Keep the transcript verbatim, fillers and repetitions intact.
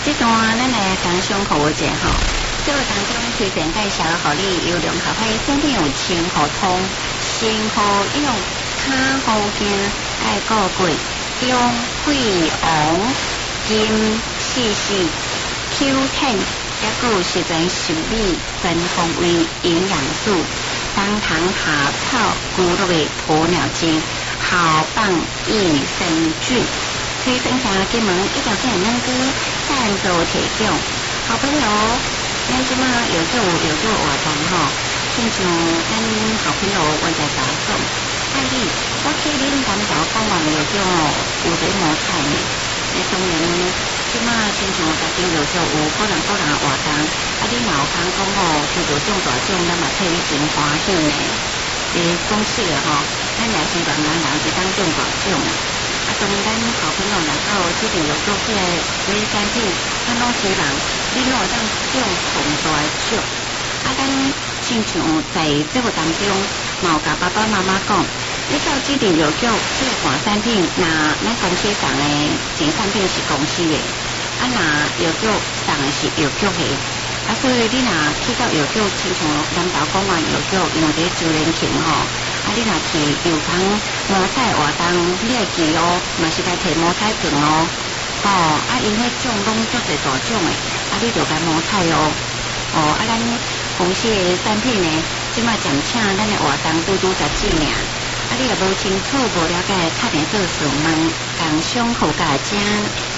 这段咱来讲上课一下吼，这个当中推荐介绍互你有良好配身体有清好通，身好用脚好行，爱顾贵中贵王金细细 Q ten， 还有实在受理全方位营养素，当糖下草骨碌的鸵鸟精，好棒益生菌。推荐下金门一条线能哥赞助提供，好朋友，咱即马有做有做活动吼，亲像咱好朋友我在打讲，阿姨，我去恁南岛讲完有做有啲毛菜呢，诶，当然即马亲像大家有做有可能个人活动，啊，你若有讲讲吼，叫做中大奖，咱嘛替你真欢喜呢。诶，讲起个吼，咱也是人人人是当中大奖啊。啊，当咱好朋友来到这边有做起来这些产品，咱拢希望你拢有当中上大奖。啊，咱亲像在这个当中，嘛有甲爸爸妈妈讲，你到这边有叫这款产品，那咱公司送的前产品是公司的，啊，那有叫送的是有叫的，啊，所以你若去到有叫，亲像南岛公园有叫用这周年庆吼。啊！你若去有讲毛菜活动，你会记哦，嘛是该摕毛菜卷哦，吼、哦！啊，因迄种拢足侪大种诶，啊，你着甲毛菜哦，哦！啊，咱公司诶产品呢，即马暂请咱诶活动拄拄十几年，啊，你若无清楚无了解，打电做询问，共商户价正